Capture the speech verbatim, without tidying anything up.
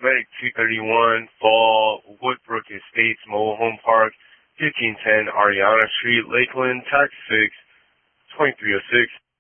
Medic two thirty-one, Fall, Woodbrook Estates, Mobile Home Park, fifteen ten Ariana Street, Lakeland, Tax six, twenty-three oh six.